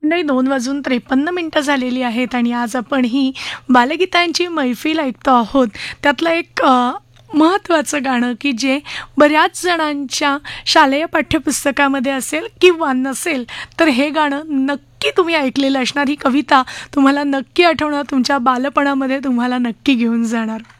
मंडळी 2:53 झालेली आहेत आणि आज आपण ही बालगीतांची मैफिल ऐकतो आहोत. त्यातलं एक महत्त्वाचं गाणं की जे बऱ्याच जणांच्या शालेय पाठ्यपुस्तकामध्ये असेल किंवा नसेल तर हे गाणं नक्की तुम्ही ऐकलेलं असणार. ही कविता तुम्हाला नक्की आठवणार, तुमच्या बालपणामध्ये तुम्हाला नक्की घेऊन जाणार.